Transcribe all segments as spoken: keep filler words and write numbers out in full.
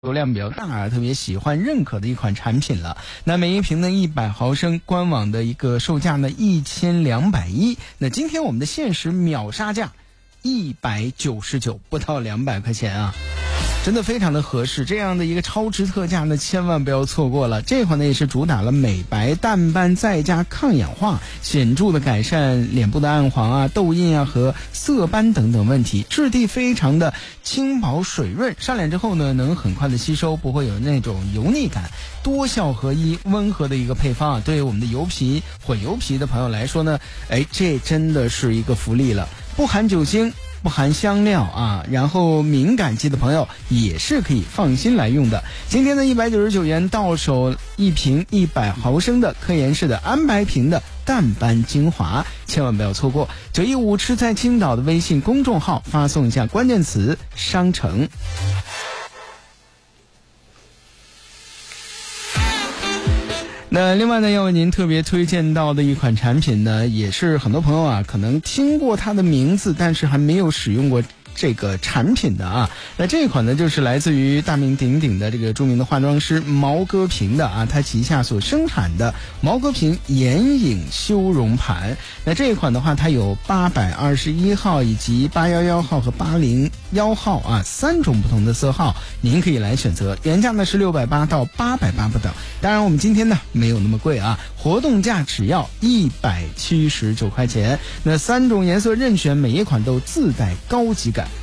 流量比较大，特别喜欢认可的一款产品了。那每一瓶呢一百毫升，官网的一个售价呢一千两百一，那今天我们的限时秒杀价一百九十九，不到两百块钱啊。真的非常的合适，这样的一个超值特价呢，千万不要错过了。这款呢也是主打了美白、淡斑再加抗氧化，显著的改善脸部的暗黄啊、痘印啊和色斑等等问题。质地非常的轻薄水润，上脸之后呢能很快的吸收，不会有那种油腻感。多效合一，温和的一个配方啊，对于我们的油皮、混油皮的朋友来说呢，哎，这真的是一个福利了。不含酒精，不含香料啊，然后敏感肌的朋友也是可以放心来用的。今天的一百九十九元到手一瓶一百毫升的科颜氏的安白瓶的淡斑精华，千万不要错过。九一五吃在青岛的微信公众号发送一下关键词商城。那另外呢，要为您特别推荐到的一款产品呢，也是很多朋友啊可能听过它的名字，但是还没有使用过这个产品的啊。那这一款呢就是来自于大名鼎鼎的这个著名的化妆师毛戈平的啊，他旗下所生产的毛戈平眼影修容盘。那这一款的话，它有八百二十一号以及八一一号和八零一号啊三种不同的色号，您可以来选择。原价呢是六百八到八百八不等，当然我们今天呢没有那么贵啊，活动价只要一百七十九块钱。那三种颜色任选，每一款都自带高级感。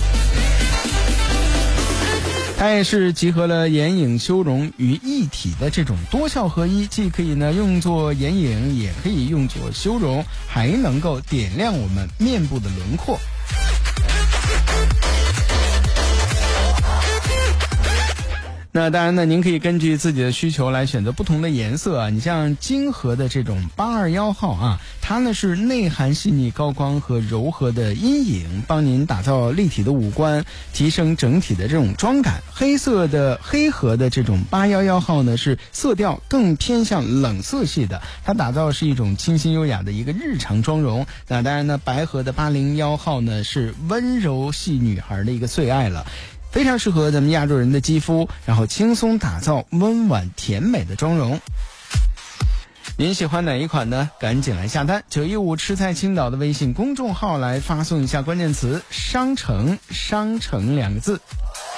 它也是集合了眼影修容于一体的这种多效合一，既可以呢用作眼影，也可以用作修容，还能够点亮我们面部的轮廓。那当然呢，您可以根据自己的需求来选择不同的颜色啊。你像金河的这种八二一号啊，它呢是内含细腻高光和柔和的阴影，帮您打造立体的五官，提升整体的这种妆感。黑色的黑河的这种八一一号呢是色调更偏向冷色系的，它打造是一种清新优雅的一个日常妆容。那当然呢，白河的八零一号呢是温柔系女孩的一个最爱了，非常适合咱们亚洲人的肌肤，然后轻松打造温婉甜美的妆容。您喜欢哪一款呢？赶紧来下单，九一五吃在青岛的微信公众号来发送一下关键词商城，商城两个字。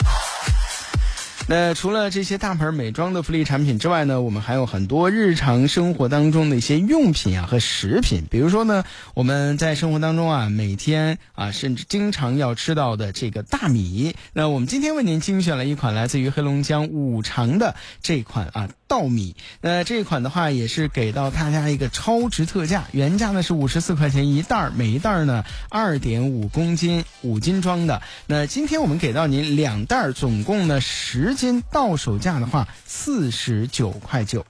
那除了这些大牌美妆的福利产品之外呢，我们还有很多日常生活当中的一些用品啊和食品。比如说呢，我们在生活当中啊每天啊甚至经常要吃到的这个大米。那我们今天为您精选了一款来自于黑龙江五常的这款啊稻米。那这款的话也是给到大家一个超值特价，原价呢是五十四块钱一袋，每一袋呢 二点五公斤五斤装的。那今天我们给到您两袋，总共呢十斤，到手价的话四十九块九。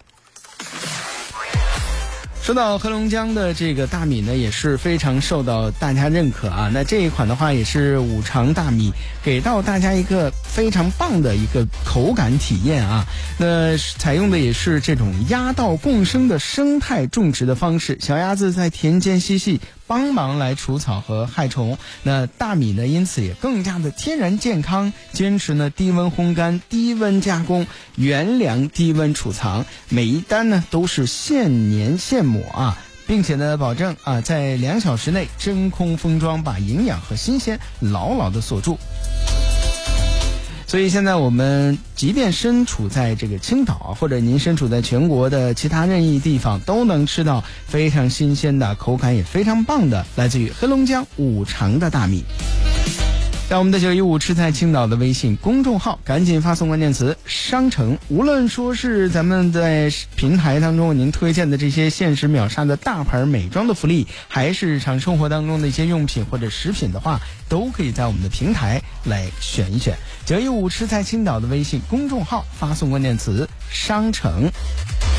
说到黑龙江的这个大米呢，也是非常受到大家认可啊。那这一款的话也是五常大米，给到大家一个非常棒的一个口感体验啊。那采用的也是这种鸭稻共生的生态种植的方式，小鸭子在田间嬉戏，帮忙来除草和害虫。那大米呢，因此也更加的天然健康，坚持呢低温烘干、低温加工、原粮低温储藏，每一单呢都是现碾现抹啊，并且呢保证啊在两小时内真空封装，把营养和新鲜牢牢的锁住。所以现在我们即便身处在这个青岛啊，或者您身处在全国的其他任意地方，都能吃到非常新鲜的、口感也非常棒的来自于黑龙江五常的大米。在我们的九一五吃在青岛的微信公众号赶紧发送关键词商城，无论说是咱们在平台当中为您推荐的这些限时秒杀的大牌美妆的福利，还是日常生活当中的一些用品或者食品的话，都可以在我们的平台来选一选。九一五吃在青岛的微信公众号发送关键词商城。